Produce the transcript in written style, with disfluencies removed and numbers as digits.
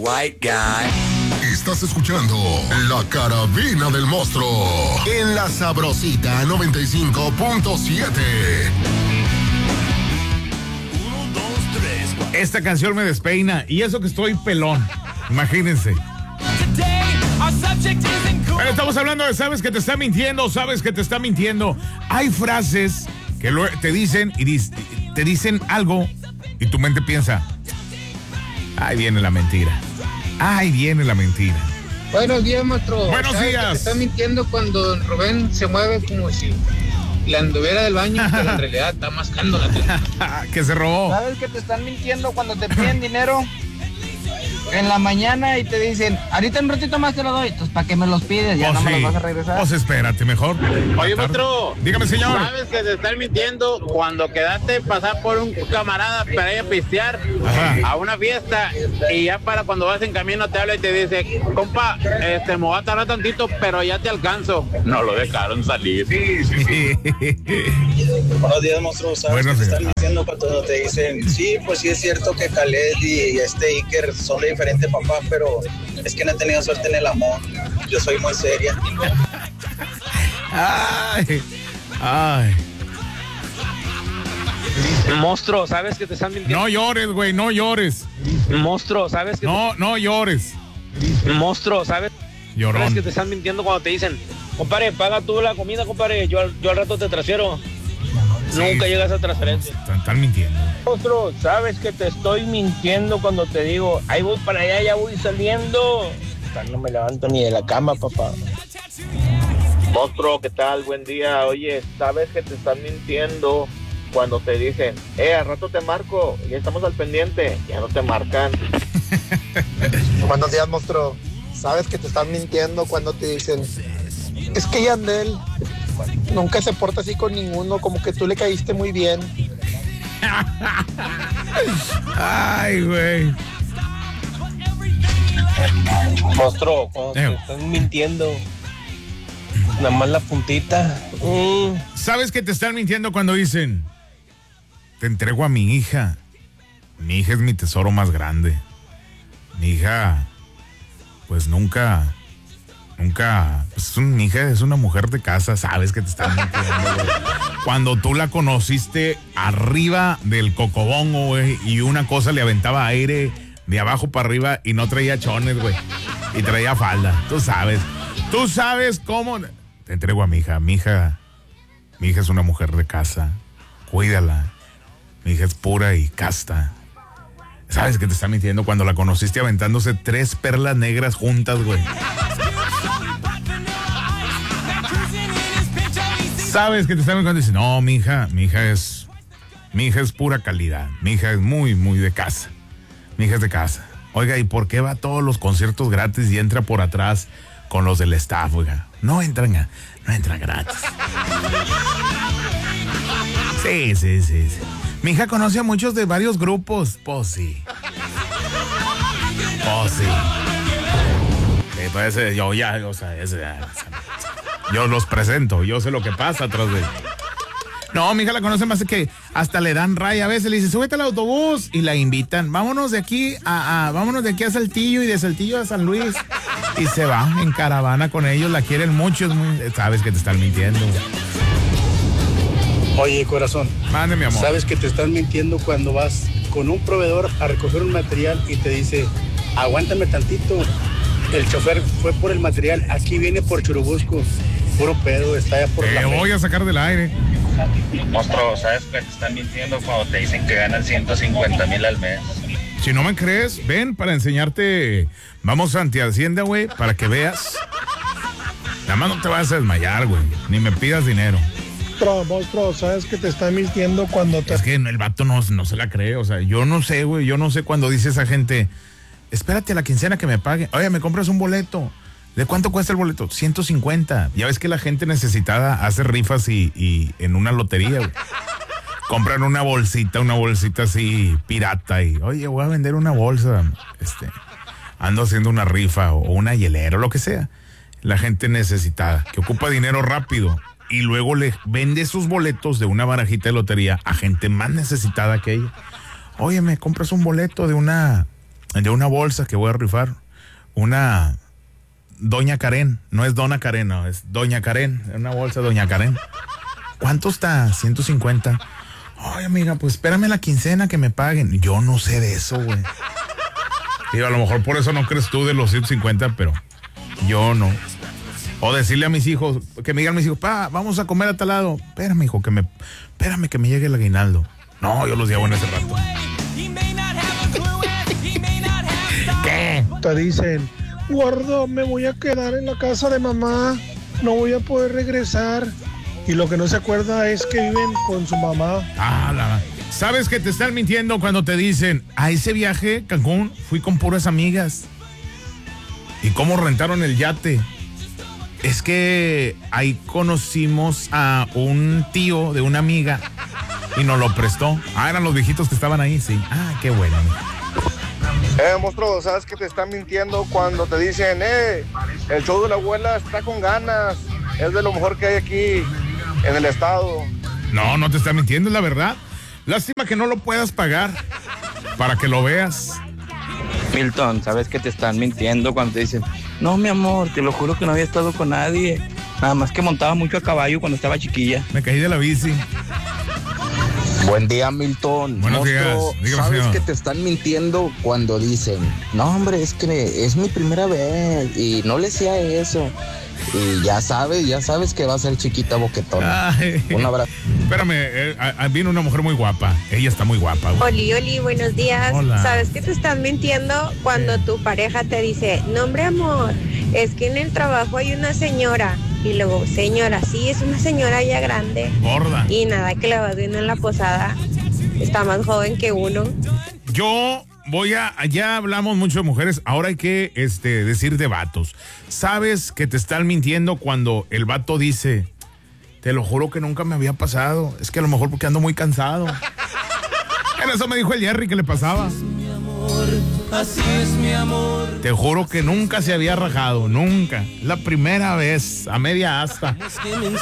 white guy. Estás escuchando La Carabina del Monstruo en La Sabrosita 95.7. Esta canción me despeina y eso que estoy pelón. Imagínense. Bueno, estamos hablando de sabes que te está mintiendo, sabes que te está mintiendo. Hay frases que te dicen y te dicen algo y tu mente piensa, ahí viene la mentira. Ahí viene la mentira. Buenos días, maestro. Buenos días. Te está mintiendo cuando don Rubén se mueve como si la anduviera del baño, pero en realidad está mascando la tela. Que se robó. ¿Sabes que te están mintiendo cuando te piden dinero en la mañana y te dicen, ahorita un ratito más te lo doy? Entonces, ¿para qué me los pides? Ya no me los vas a regresar. Pues espérate mejor. Oye, maestro. Dígame, señor. ¿Sabes que te están mintiendo cuando quedaste pasar por un camarada para ir a pistear a una fiesta y ya para cuando vas en camino te habla y te dice, compa, me voy a tardar tantito, pero ya te alcanzo? No lo dejaron salir. Buenos días, monstruo. ¿Sabes que te están mintiendo cuando te dicen, sí, pues sí es cierto que Khaled y Iker son de diferente papá, pero es que no he tenido suerte en el amor. Yo soy muy seria. Ay. Monstruo, ¿sabes que te están mintiendo? No llores, güey, no llores. Monstruo, ¿sabes que no llores. Monstruo, ¿sabes? Llorón. ¿Sabes que te están mintiendo cuando te dicen, compadre, paga tú la comida, compadre, yo al rato te transfiero? Sí. Nunca llegas a transferencia. Están mintiendo. Monstruo, ¿sabes que te estoy mintiendo cuando te digo, ahí voy para allá, ya voy saliendo? No me levanto ni de la cama, papá. Monstruo, ¿qué tal? Buen día. Oye, ¿sabes que te están mintiendo cuando te dicen, al rato te marco, ya estamos al pendiente? Ya no te marcan. Buenos días, monstruo. ¿Sabes que te están mintiendo cuando te dicen, es que Yandel nunca se porta así con ninguno, como que tú le caíste muy bien? Ay, güey. Monstruo, cuando te están mintiendo, nada más la puntita. ¿Sabes que te están mintiendo cuando dicen, te entrego a mi hija? Mi hija es mi tesoro más grande. Mi hija, pues nunca, pues mi hija es una mujer de casa. Sabes que te están mintiendo, güey. Cuando tú la conociste arriba del cocobongo, güey, y una cosa le aventaba aire de abajo para arriba y no traía chones, güey, y traía falda. Tú sabes cómo. Te entrego a mi hija. Mi hija es una mujer de casa. Cuídala. Mi hija es pura y casta. ¿Sabes que te está mintiendo cuando la conociste aventándose 3 perlas negras juntas, güey? ¿Sabes que te está mintiendo? Dice, no, mi hija es pura calidad. Mi hija es muy, muy de casa. Mi hija es de casa. Oiga, ¿y por qué va a todos los conciertos gratis y entra por atrás con los del staff, oiga? No entran gratis. Sí. Mi hija conoce a muchos de varios grupos. Pues sí. Pues yo los presento, yo sé lo que pasa atrás de. No, mi hija la conoce más que hasta le dan raya a veces, le dice, súbete al autobús y la invitan, vámonos de aquí a Saltillo y de Saltillo a San Luis, y se va en caravana con ellos, la quieren mucho, sabes que te están mintiendo. Oye, corazón, mande, mi amor. ¿Sabes que te están mintiendo cuando vas con un proveedor a recoger un material y te dice, aguántame tantito, el chofer fue por el material, aquí viene por Churubusco? Puro pedo, está allá por la voy a sacar del aire. Monstruo, ¿sabes que te están mintiendo cuando te dicen que ganan 150,000 al mes? Si no me crees, ven para enseñarte. Vamos a Antihacienda, güey, para que veas. Nada más no te vas a desmayar, güey, ni me pidas dinero. Monstruo, ¿sabes que te están mintiendo cuando te... Es que el vato no se la cree, o sea, yo no sé, güey, cuando dice esa gente, espérate a la quincena que me pague. Oye, ¿me compras un boleto? ¿De cuánto cuesta el boleto? 150. Ya ves que la gente necesitada hace rifas y en una lotería, güey. Compran una bolsita así pirata y, oye, voy a vender una bolsa, ando haciendo una rifa o una hielera o lo que sea. La gente necesitada, que ocupa dinero rápido y luego le vende sus boletos de una barajita de lotería a gente más necesitada que ella. Oye, ¿me compras un boleto de una de una bolsa que voy a rifar. Una Doña Karen, no es Dona Karen, no, es Doña Karen, una bolsa Doña Karen. ¿Cuánto está? 150. Ay, amiga, pues espérame la quincena que me paguen. Yo no sé de eso, güey. Digo, a lo mejor por eso no crees tú de los 150, pero yo no. O decirle a mis hijos, que me digan mis hijos, pa, vamos a comer a tal lado. Espérame, hijo, espérame que me llegue el aguinaldo. No, yo los llevo en ese rato. ¿Qué? Te dicen, gordo, me voy a quedar en la casa de mamá, no voy a poder regresar. Y lo que no se acuerda es que viven con su mamá. ¿Sabes que te están mintiendo cuando te dicen, a ese viaje, Cancún, fui con puras amigas? ¿Y cómo rentaron el yate? Es que ahí conocimos a un tío de una amiga y nos lo prestó. Eran los viejitos que estaban ahí, sí. Qué bueno. Monstruo, ¿sabes que te están mintiendo cuando te dicen, el show de la abuela está con ganas, es de lo mejor que hay aquí en el estado? No te están mintiendo, es la verdad. Lástima que no lo puedas pagar para que lo veas. Milton, ¿sabes que te están mintiendo cuando te dicen, no, mi amor, te lo juro que no había estado con nadie, nada más que montaba mucho a caballo cuando estaba chiquilla? Me caí de la bici. Buen día, Milton. Buenos días. Dígame, ¿sabes señor? que te están mintiendo cuando dicen, no, hombre, es que es mi primera vez y no le hacía eso? Y ya sabes que va a ser chiquita boquetona. Un abrazo. Espérame, viene una mujer muy guapa. Ella está muy guapa, güey. Oli, buenos días. Hola. ¿Sabes que te están mintiendo cuando tu pareja te dice, no, hombre, amor, es que en el trabajo hay una señora? Y luego, señora, sí, es una señora ya grande. Gorda. Y nada, que la va viendo en la posada. Está más joven que uno. Yo ya hablamos mucho de mujeres, ahora hay que decir de vatos. ¿Sabes que te están mintiendo cuando el vato dice, te lo juro que nunca me había pasado? Es que a lo mejor porque ando muy cansado. En eso me dijo el Jerry que le pasaba. Así es mi amor. Te juro que nunca se había rajado, nunca. La primera vez, a media asta.